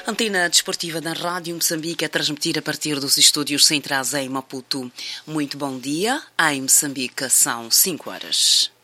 Antena desportiva da Rádio Moçambique é transmitida a partir dos estúdios centrais em Maputo. Muito bom dia. Em Moçambique são 5 horas.